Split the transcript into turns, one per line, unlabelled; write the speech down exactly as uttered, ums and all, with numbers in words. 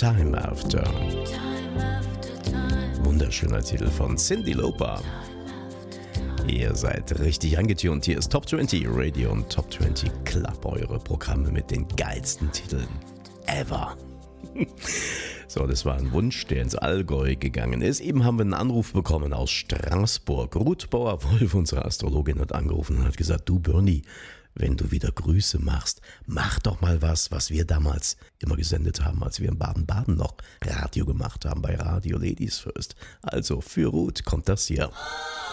Time After. Wunderschöner Titel von Cyndi Lauper. Ihr seid richtig angetunt. Hier ist Top zwanzig Radio und Top zwanzig Club, eure Programme mit den geilsten Titeln ever. So, das war ein Wunsch, der ins Allgäu gegangen ist. Eben haben wir einen Anruf bekommen aus Straßburg. Ruth Bauer-Wolf, unsere Astrologin, hat angerufen und hat gesagt, du Bernie, wenn du wieder Grüße machst, mach doch mal was, was wir damals immer gesendet haben, als wir in Baden-Baden noch Radio gemacht haben, bei Radio Ladies First. Also für Ruth kommt das hier.